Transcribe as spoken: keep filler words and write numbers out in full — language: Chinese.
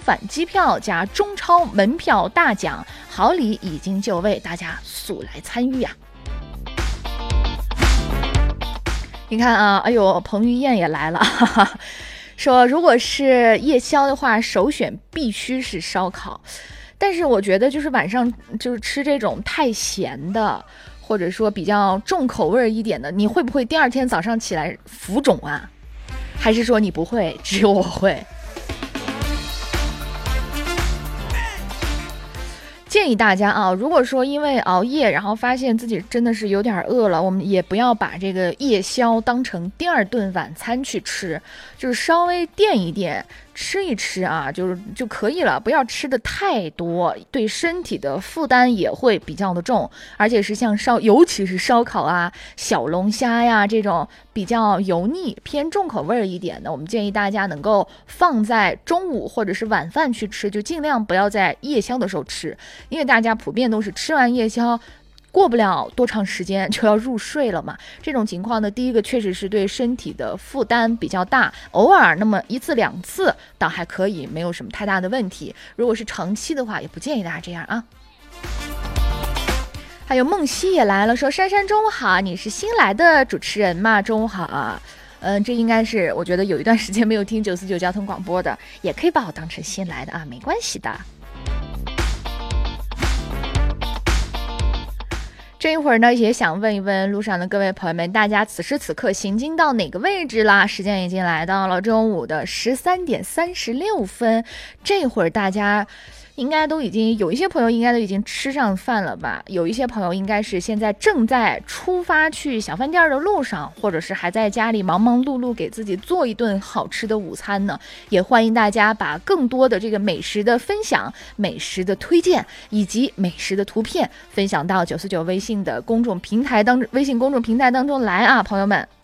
返机票加中超门票大奖，好礼已经就位，大家速来参与呀！你看啊，哎呦，彭于晏也来了，哈哈，说如果是夜宵的话，首选必须是烧烤。但是我觉得就是晚上就是吃这种太咸的，或者说比较重口味一点的，你会不会第二天早上起来浮肿啊？还是说你不会，只有我会？建议大家啊，如果说因为熬夜，然后发现自己真的是有点饿了，我们也不要把这个夜宵当成第二顿晚餐去吃，就是稍微垫一垫，吃一吃啊，就是就可以了，不要吃的太多，对身体的负担也会比较的重，而且是像烧，尤其是烧烤啊、小龙虾呀这种比较油腻、偏重口味一点的，我们建议大家能够放在中午或者是晚饭去吃，就尽量不要在夜宵的时候吃。因为大家普遍都是吃完夜宵过不了多长时间就要入睡了嘛，这种情况呢，第一个确实是对身体的负担比较大，偶尔那么一次两次倒还可以，没有什么太大的问题，如果是长期的话也不建议大家这样啊。还有梦溪也来了，说珊珊中午好，你是新来的主持人吗？中午好啊。嗯，这应该是我觉得有一段时间没有听九四九交通广播的，也可以把我当成新来的啊，没关系的。这一会儿呢，也想问一问路上的各位朋友们，大家此时此刻行经到哪个位置啦？时间已经来到了中午的十三点三十六分，这会儿大家应该都已经有一些朋友应该都已经吃上饭了吧，有一些朋友应该是现在正在出发去小饭店的路上，或者是还在家里忙忙碌碌给自己做一顿好吃的午餐呢。也欢迎大家把更多的这个美食的分享、美食的推荐以及美食的图片分享到九四九微信的公众平台当微信公众平台当中来啊，朋友们。